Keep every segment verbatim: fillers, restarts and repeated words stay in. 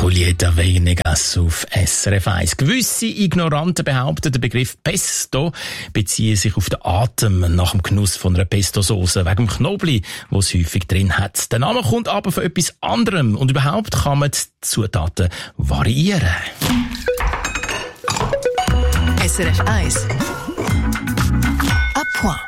Julieta Venegas auf S R F eins. Gewisse Ignoranten behaupten, der Begriff Pesto beziehe sich auf den Atem nach dem Genuss von einer Pesto-Sauce wegen dem Knoblauch, wo es häufig drin hat. Der Name kommt aber von etwas anderem und überhaupt kann man die Zutaten variieren. S R F eins. À point.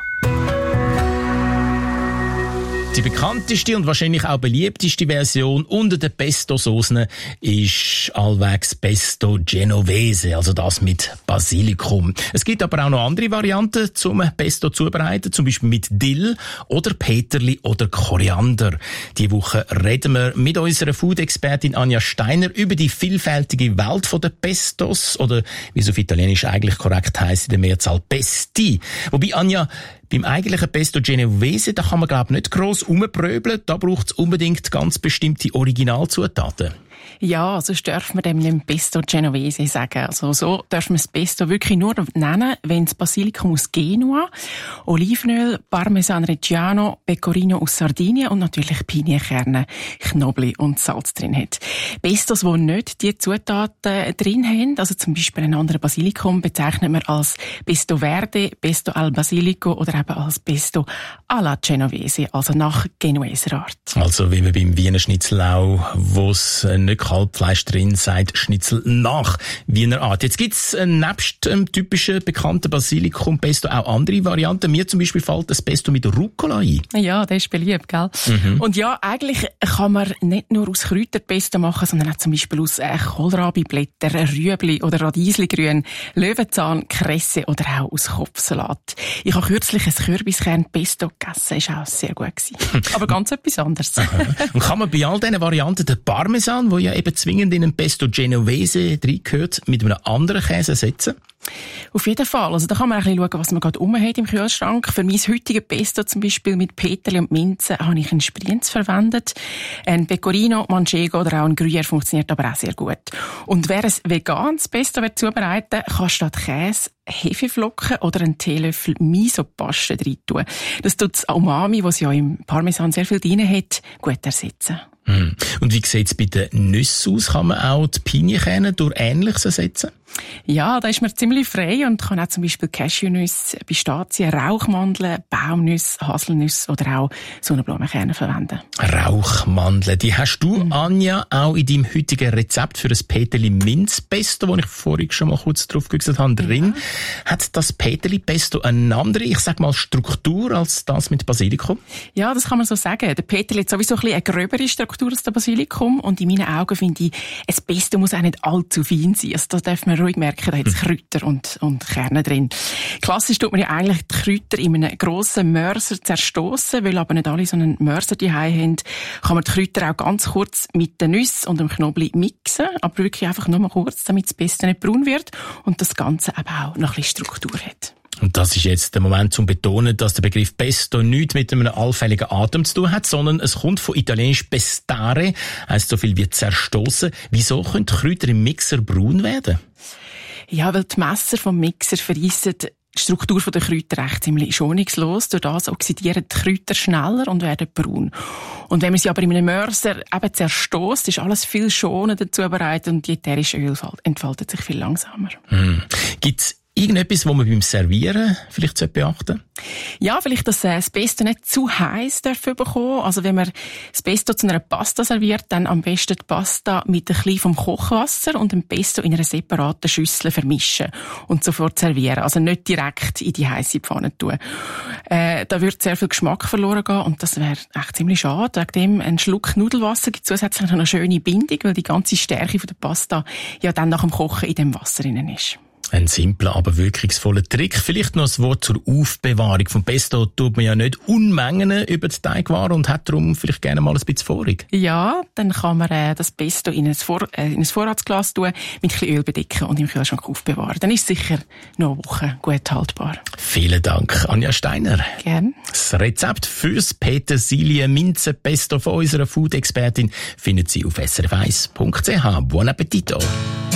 Die bekannteste und wahrscheinlich auch beliebteste Version unter den Pesto-Soßen ist allwegs Pesto Genovese, also das mit Basilikum. Es gibt aber auch noch andere Varianten zum Pesto zubereiten, zum Beispiel mit Dill oder Peterli oder Koriander. Diese Woche reden wir mit unserer Food-Expertin Anja Steiner über die vielfältige Welt der Pestos oder wie es auf Italienisch eigentlich korrekt heisst, in der Mehrzahl Pesti. Wobei, Anja, beim eigentlichen Pesto Genovese, da kann man, glaube ich, nicht gross rumpröbeln. Da braucht es unbedingt ganz bestimmte Originalzutaten. Ja, sonst dürfen wir dem nicht Pesto Genovese sagen. Also so dürfen wir das Pesto wirklich nur nennen, wenn es Basilikum aus Genua, Olivenöl, Parmesan Reggiano, Pecorino aus Sardinien und natürlich Pinienkerne, Knoblauch und Salz drin hat. Pestos, die nicht diese Zutaten drin haben, also zum Beispiel ein anderes Basilikum, bezeichnet man als Pesto Verde, Pesto al Basilico oder eben als Pesto alla Genovese, also nach Genueser Art. Also wie man beim Wiener Schnitzel auch, wo es nicht Kalbfleisch drin, sagt Schnitzel nach Wiener Art. Jetzt gibt's äh, nebst dem typischen bekannten Basilikum-Pesto auch andere Varianten. Mir zum Beispiel fällt das Pesto mit Rucola ein. Ja, das ist beliebt, gell? Mhm. Und ja, eigentlich kann man nicht nur aus Kräuterpesto machen, sondern auch zum Beispiel aus äh, Kohlrabi-Blättern, Rüebli oder Radiesligrün, Löwenzahn, Kresse oder auch aus Kopfsalat. Ich habe kürzlich ein Kürbiskern-Pesto gegessen, ist auch sehr gut gewesen. Aber ganz etwas anderes. Und kann man bei all diesen Varianten den Parmesan, wo ja eben zwingend in ein Pesto Genovese reingehört, mit einem anderen Käse ersetzen? Auf jeden Fall. Also da kann man ein bisschen schauen, was man gerade rum hat im Kühlschrank. Für mein heutiges Pesto zum Beispiel mit Peterli und Minze habe ich einen Sprienz verwendet. Ein Pecorino, Manchego oder auch ein Gruyère funktioniert aber auch sehr gut. Und wer ein veganes Pesto zubereiten will, kann statt Käse Hefeflocken oder einen Teelöffel Miso-Paste rein tun. Das tut das Umami, das ja im Parmesan sehr viel drin hat, gut ersetzen. Hm. Und wie sieht es bei den Nüssen aus? Kann man auch die Pinienkerne durch Ähnliches ersetzen? Ja, da ist man ziemlich frei und kann auch zum Beispiel Cashewnüsse, Pistazien, Rauchmandeln, Baumnüsse, Haselnüsse oder auch Sonnenblumenkerne verwenden. Rauchmandeln, die hast du, mhm. Anja, auch in deinem heutigen Rezept für ein Peterli Minzpesto, das ich vorhin schon mal kurz drauf geguckt habe, drin. Ja. Hat das Peterli Pesto eine andere, ich sag mal, Struktur als das mit Basilikum? Ja, das kann man so sagen. Der Peterli hat sowieso ein bisschen eine gröbere Struktur als der Basilikum und in meinen Augen finde ich, ein Pesto muss auch nicht allzu fein sein. Also da darf man ruhig merken, da hat es Kräuter und, und Kerne drin. Klassisch tut man ja eigentlich die Kräuter in einem grossen Mörser zerstossen, weil aber nicht alle so einen Mörser daheim haben, kann man die Kräuter auch ganz kurz mit den Nüssen und dem Knoblauch mixen, aber wirklich einfach nur mal kurz, damit das Pesto nicht braun wird und das Ganze eben auch noch ein bisschen Struktur hat. Und das ist jetzt der Moment zum Betonen, dass der Begriff Pesto nichts mit einem allfälligen Atem zu tun hat, sondern es kommt von italienisch pestare, heisst so viel wie zerstossen. Wieso können die Kräuter im Mixer braun werden? Ja, weil die Messer vom Mixer verreissen die Struktur der Kräuter recht ziemlich schonungslos. Durch das oxidieren die Kräuter schneller und werden braun. Und wenn man sie aber in einem Mörser eben zerstößt, ist alles viel schonender zubereitet und die ätherische Öl entfaltet sich viel langsamer. Hm. Gibt's irgendetwas, was man beim Servieren vielleicht beachten sollte? Ja, vielleicht, dass das Pesto nicht zu heiß bekommen. Also wenn man das Pesto zu einer Pasta serviert, dann am besten die Pasta mit ein bisschen vom Kochwasser und dem Pesto in einer separaten Schüssel vermischen und sofort servieren. Also nicht direkt in die heiße Pfanne tun. Äh, da würde sehr viel Geschmack verloren gehen und das wäre echt ziemlich schade. Wegen dem ein Schluck Nudelwasser gibt zusätzlich noch eine schöne Bindung, weil die ganze Stärke von der Pasta ja dann nach dem Kochen in dem Wasser drin ist. Ein simpler, aber wirkungsvoller Trick. Vielleicht noch ein Wort zur Aufbewahrung. Vom Pesto tut man ja nicht Unmengen über die Teigware und hat darum vielleicht gerne mal ein bisschen vorig. Ja, dann kann man äh, das Pesto in ein, Vor- äh, in ein Vorratsglas tun, mit ein bisschen Öl bedecken und im Kühlschrank aufbewahren. Dann ist es sicher noch eine Woche gut haltbar. Vielen Dank, Anja Steiner. Gerne. Das Rezept fürs Petersilie-Minze-Pesto von unserer Food-Expertin finden Sie auf s r f eins punkt c h. Buon appetito!